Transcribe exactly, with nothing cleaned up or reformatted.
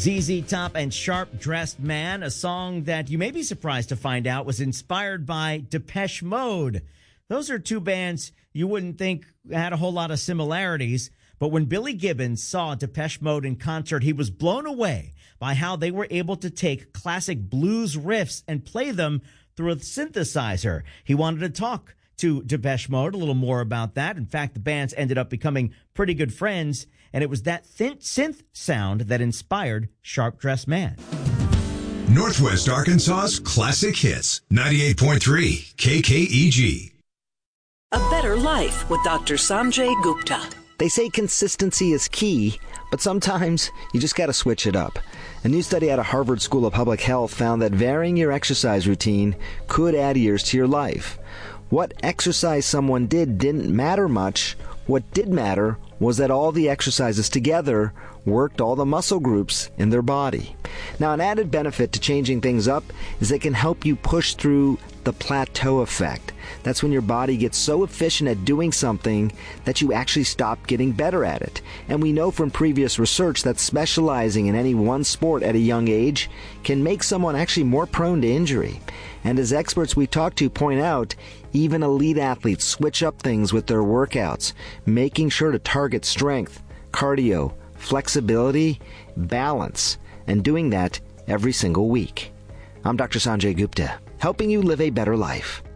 Z Z Top and Sharp Dressed Man, a song that you may be surprised to find out was inspired by Depeche Mode. Those are two bands you wouldn't think had a whole lot of similarities, but when Billy Gibbons saw Depeche Mode in concert, he was blown away by how they were able to take classic blues riffs and play them through a synthesizer. He wanted to talk to Depeche Mode a little more about that. In fact, the bands ended up becoming pretty good friends, and it was that thin- synth sound that inspired Sharp Dressed Man. Northwest Arkansas's classic hits, ninety-eight point three K K E G. A Better Life with Doctor Sanjay Gupta. They say consistency is key, but sometimes you just got to switch it up. A new study out of Harvard School of Public Health found that varying your exercise routine could add years to your life. What exercise someone did didn't matter much. What did matter was that all the exercises together worked all the muscle groups in their body. Now, an added benefit to changing things up is it can help you push through the plateau effect. That's when your body gets so efficient at doing something that you actually stop getting better at it. And we know from previous research that specializing in any one sport at a young age can make someone actually more prone to injury. And as experts we talk to point out, even elite athletes switch up things with their workouts, making sure to target strength, cardio, flexibility, balance, and doing that every single week. I'm Doctor Sanjay Gupta, helping you live a better life.